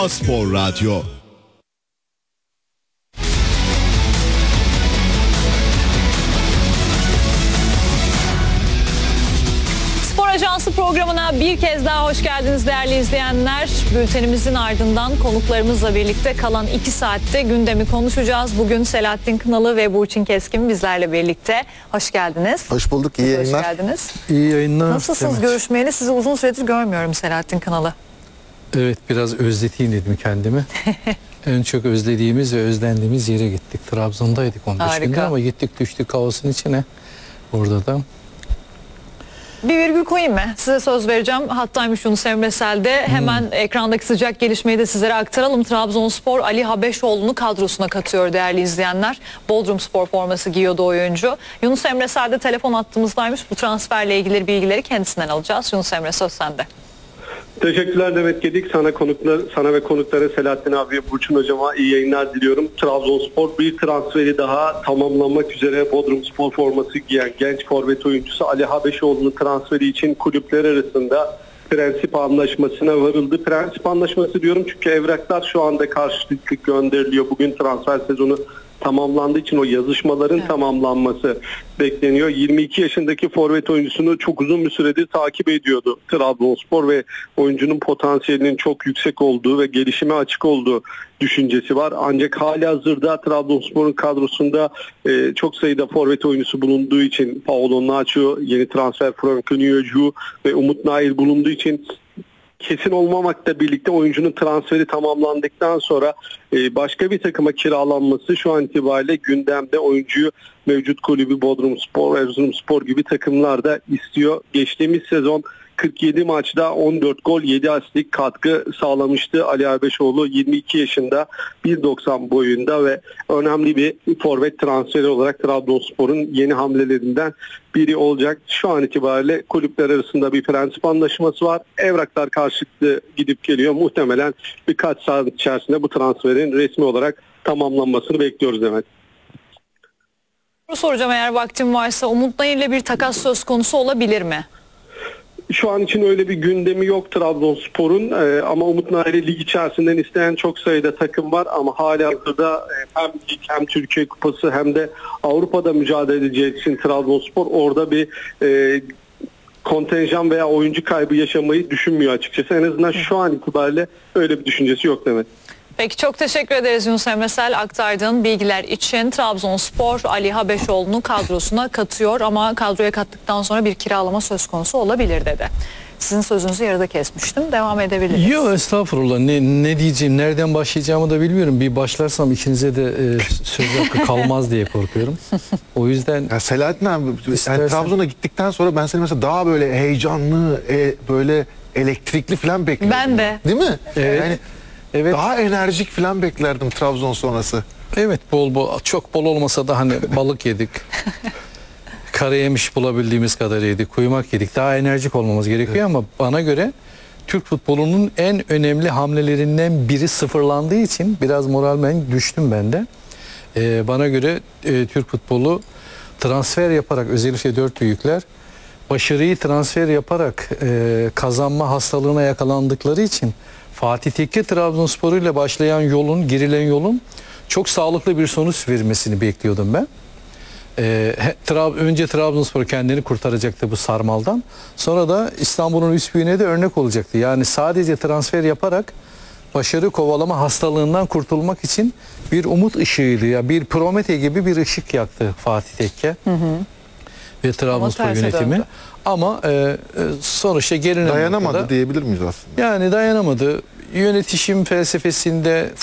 A-Spor Radyo. Spor Ajansı programına bir kez daha hoş geldiniz değerli izleyenler. Bültenimizin ardından konuklarımızla birlikte kalan 2 saatte gündemi konuşacağız. Bugün Selahattin Kınalı ve Burçin Keskin bizlerle birlikte. Hoş geldiniz. Hoş bulduk, iyi yayınlar. Hoş geldiniz. İyi yayınlar. Nasılsınız Demet? görüşmeyeli? Sizi uzun süredir görmüyorum Selahattin Kınalı. Evet, biraz özleteyim dedim kendimi. En çok özlediğimiz ve özlendiğimiz yere gittik. Trabzon'daydık 15 Harika. gündür ama gittik düştük kaosun içine. Orada da. Bir virgül koyayım mı? Size söz vereceğim. Hattaymış Yunus Emre Sel'de. Hemen ekrandaki sıcak gelişmeyi de sizlere aktaralım. Trabzonspor Ali Habeşoğlu'nu kadrosuna katıyor değerli izleyenler. Bodrumspor forması giyiyordu oyuncu. Yunus Emre Sel'de telefon attığımızdaymış. Bu transferle ilgili bilgileri kendisinden alacağız. Yunus Emre söz sende. Teşekkürler Demet Gedik. Sana ve konuklara Selahattin abiye, Burçin hocama iyi yayınlar diliyorum. Trabzonspor bir transferi daha tamamlamak üzere Bodrumspor forması giyen genç forvet oyuncusu Ali Habeşoğlu'nun transferi için kulüpler arasında prensip anlaşmasına varıldı. Prensip anlaşması diyorum çünkü evraklar şu anda karşılıklı gönderiliyor. Bugün transfer sezonu tamamlandığı için o yazışmaların tamamlanması bekleniyor. 22 yaşındaki forvet oyuncusunu çok uzun bir süredir takip ediyordu Trabzonspor ve oyuncunun potansiyelinin çok yüksek olduğu ve gelişime açık olduğu düşüncesi var. Ancak halihazırda Trabzonspor'un kadrosunda çok sayıda forvet oyuncusu bulunduğu için Paolo Nacho, yeni transfer Franco Nioju ve Umut Nail bulunduğu için kesin olmamakla birlikte oyuncunun transferi tamamlandıktan sonra başka bir takıma kiralanması şu an itibariyle gündemde. Oyuncuyu mevcut kulübü Bodrumspor, Erzurumspor gibi takımlar da istiyor. Geçtiğimiz sezon 47 maçta 14 gol 7 asistlik katkı sağlamıştı Ali Habeşoğlu. 22 yaşında, 1.90 boyunda ve önemli bir forvet transferi olarak Trabzonspor'un yeni hamlelerinden biri olacak. Şu an itibariyle kulüpler arasında bir prensip anlaşması var. Evraklar karşılıklı gidip geliyor. Muhtemelen birkaç saat içerisinde bu transferin resmi olarak tamamlanmasını bekliyoruz Demet. Soracağım eğer vaktim varsa. Umut Nail ile bir takas söz konusu olabilir mi? Şu an için öyle bir gündemi yok Trabzonspor'un ama Umut Nail'i lig içerisinden isteyen çok sayıda takım var ama halihazırda hem lig hem Türkiye Kupası hem de Avrupa'da mücadele edeceği için Trabzonspor orada bir kontenjan veya oyuncu kaybı yaşamayı düşünmüyor açıkçası. En azından şu an itibariyle öyle bir düşüncesi yok demek. Peki çok teşekkür ederiz Yunus Emre Sel aktardığın bilgiler için. Trabzonspor Ali Habeşoğlu'nu kadrosuna katıyor ama kadroya kattıktan sonra bir kiralama söz konusu olabilir dedi. Sizin sözünüzü yarıda kesmiştim. Devam edebiliriz. Yok estağfurullah, ne diyeceğim, nereden başlayacağımı da bilmiyorum. Bir başlarsam ikinize de söz hakkı kalmaz diye korkuyorum. O yüzden Ya Selahattin abi, yani Trabzon'a gittikten sonra ben seni mesela daha böyle heyecanlı, böyle elektrikli falan bekliyordum. Ben de. Değil mi? Evet. Yani evet. daha enerjik falan beklerdim Trabzon sonrası. Evet, çok bol olmasa da hani balık yedik. Kara yemiş bulabildiğimiz kadar yedik, kuyumak yedik. Daha enerjik olmamız gerekiyor ama bana göre Türk futbolunun en önemli hamlelerinden biri sıfırlandığı için biraz moralmen düştüm ben de. Bana göre Türk futbolu transfer yaparak, özellikle dört büyükler başarıyı transfer yaparak kazanma hastalığına yakalandıkları için Fatih Tekke Trabzonspor ile başlayan yolun, girilen yolun çok sağlıklı bir sonuç vermesini bekliyordum ben. Önce Trabzonspor kendini kurtaracaktı bu sarmaldan. Sonra da İstanbul'un üst büyüğüne de örnek olacaktı. Yani sadece transfer yaparak başarı kovalama hastalığından kurtulmak için bir umut ışığıydı. Ya bir Promete gibi bir ışık yaktı Fatih Tekke ve Trabzonspor yönetimi. Döndü. Ama sonuçta gelinen Dayanamadı noktada, diyebilir miyiz aslında? yani dayanamadı. Yönetişim felsefesinde